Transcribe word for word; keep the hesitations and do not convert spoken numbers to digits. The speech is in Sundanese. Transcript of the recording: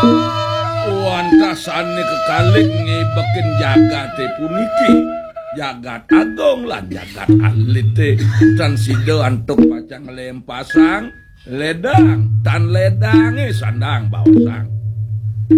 Wantasane kekalik ngebekin jagate puniki jagat agung lan jagat alite dan sida antuk pacang lempasang ledang tan ledange sandang bawasang